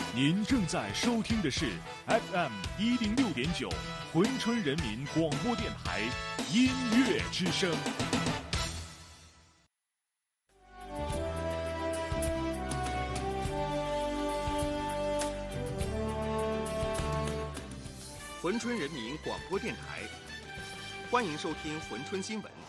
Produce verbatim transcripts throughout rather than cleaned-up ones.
您正在收听的是 F M 一零六点九珲春人民广播电台音乐之声。 珲春人民广播电台，欢迎收听珲春新闻。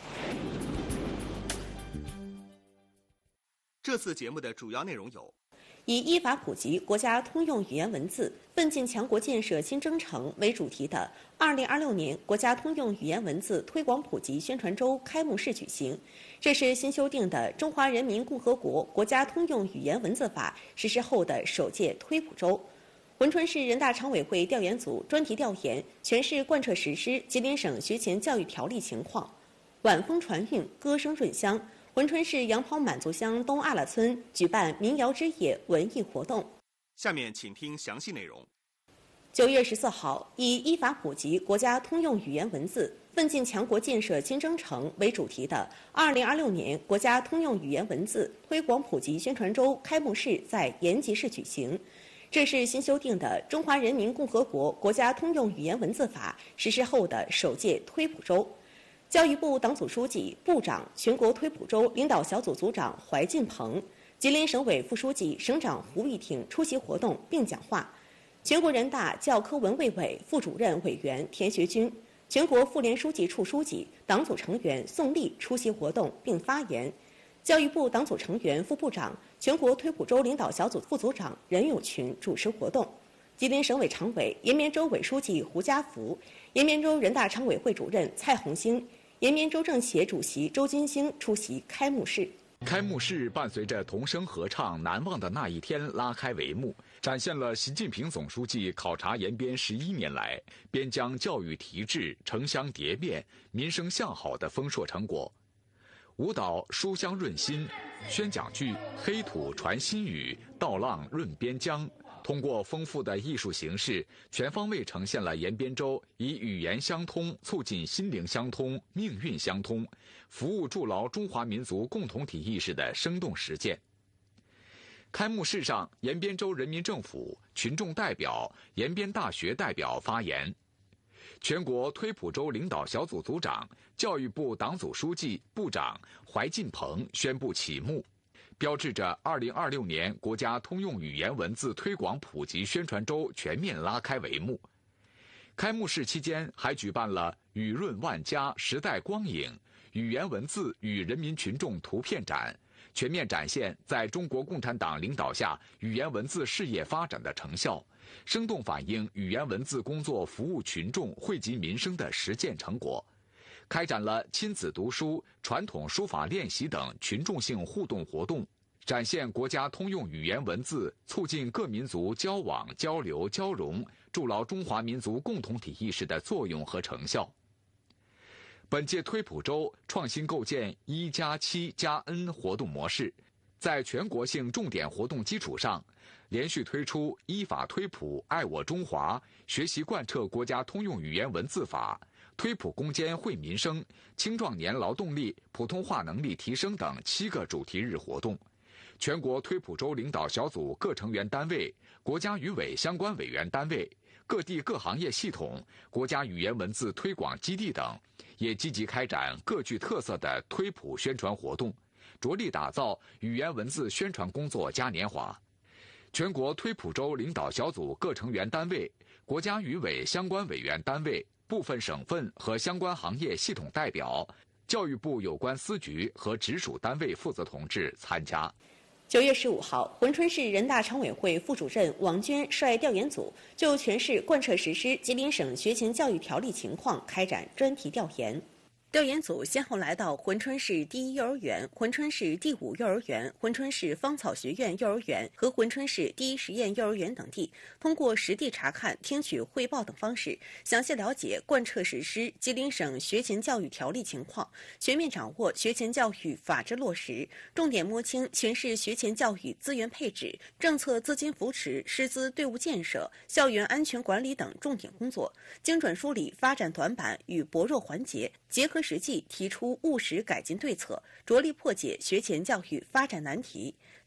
这次节目的主要内容有： 以依法普及国家通用语言文字，奋进强国建设新征程为主题的二零二六年国家通用语言文字推广普及宣传周开幕式举行。这是新修订的《中华人民共和国国家通用语言文字法》实施后的首届推普周。珲春市人大常委会调研组专题调研全市贯彻实施吉林省学前教育条例情况。晚风传韵，歌声润乡。珲春市杨抛满族乡东阿拉村举办民谣之夜文艺活动。 下面请听详细内容。 九月十四号，以依法普及国家通用语言文字，奋进强国建设新征程为主题的二零二六年国家通用语言文字推广普及宣传周开幕式在延吉市举行。这是新修订的《中华人民共和国国家通用语言文字法》实施后的首届推普周。教育部党组书记、部长、全国推普周领导小组组长怀进鹏，吉林省委副书记、省长胡玉挺出席活动并讲话。全国人大教科文卫委副主任委员田学军，全国妇联书记处书记、党组成员宋丽出席活动并发言。教育部党组成员、副部长、全国推普周领导小组副组长任永群主持活动。吉林省委常委、延边州委书记胡家福，延边州人大常委会主任蔡红星，延边州政协主席周金星出席开幕式。 开幕式伴随着童声合唱《难忘的那一天》拉开帷幕，展现了习近平总书记考察延边十一年来边疆教育提质、城乡蝶变、民生向好的丰硕成果。舞蹈书香润心，宣讲剧黑土传心语，稻浪润边疆，通过丰富的艺术形式，全方位呈现了延边州以语言相通促进心灵相通、命运相通，服务筑牢中华民族共同体意识的生动实践。开幕式上，延边州人民政府、群众代表、延边大学代表发言。全国推普周领导小组组长、教育部党组书记、部长怀进鹏宣布启幕，标志着二零二六年国家通用语言文字推广普及宣传周全面拉开帷幕。开幕式期间还举办了语润万家、时代光影、语言文字与人民群众图片展，全面展现在中国共产党领导下语言文字事业发展的成效，生动反映语言文字工作服务群众、惠及民生的实践成果。开展了亲子读书、传统书法练习等群众性互动活动，展现国家通用语言文字促进各民族交往、交流、交融，筑牢中华民族共同体意识的作用和成效。本届推普周创新构建一加七加 N 活动模式，在全国性重点活动基础上，连续推出依法推普爱我中华、学习贯彻国家通用语言文字法、推普攻坚惠民生、青壮年劳动力普通话能力提升等七个主题日活动。全国推普周领导小组各成员单位、国家语委相关委员单位、各地各行业系统、国家语言文字推广基地等，也积极开展各具特色的推普宣传活动，着力打造语言文字宣传工作嘉年华。全国推普周领导小组各成员单位、国家语委相关委员单位、部分省份和相关行业系统代表、教育部有关司局和直属单位负责同志参加。 九月十五号，珲春市人大常委会副主任王娟率调研组就全市贯彻实施吉林省学前教育条例情况开展专题调研。调研组先后来到珲春市第一幼儿园、珲春市第五幼儿园、珲春市芳草学院幼儿园和珲春市第一实验幼儿园等地，通过实地查看、听取汇报等方式，详细了解贯彻实施吉林省学前教育条例情况，全面掌握学前教育法治落实，重点摸清全市学前教育资源配置、政策资金扶持、师资队伍建设、校园安全管理等重点工作，精准梳理发展短板与薄弱环节，结合实际提出务实改进对策，着力破解学前教育发展难题。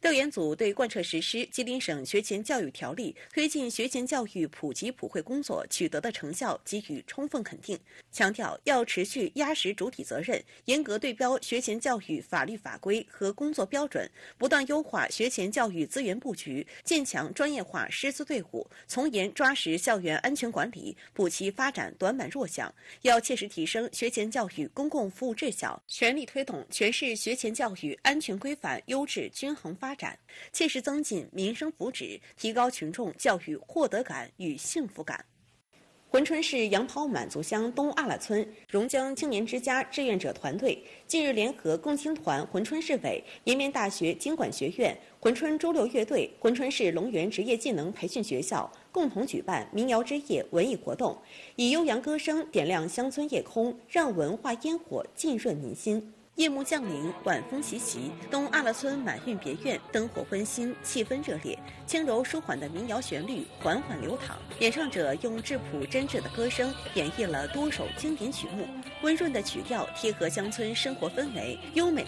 调研组对贯彻实施吉林省学前教育条例、推进学前教育普及普惠工作取得的成效给予充分肯定，强调要持续压实主体责任，严格对标学前教育法律法规和工作标准，不断优化学前教育资源布局，建强专业化师资队伍，从严抓实校园安全管理，补齐发展短板弱项。要切实提升学前教育公共服务质效，全力推动全市学前教育安全规范优质均衡发展，切实增进民生福祉，提高群众教育获得感与幸福感。珲春市杨桃满族乡东阿拉村榕江青年之家志愿者团队近日联合共青团珲春市委、延边大学经管学院、珲春周六乐队、珲春市龙源职业技能培训学校共同举办民谣之夜文艺活动，以悠扬歌声点亮乡村夜空，让文化烟火浸润民心。夜幕降临，晚风习习，东阿拉村满韵别院灯火温馨，气氛热烈，轻柔舒缓的民谣旋律缓缓流淌，演唱者用质朴真挚的歌声演绎了多首经典曲目，温润的曲调贴合乡村生活氛围，优美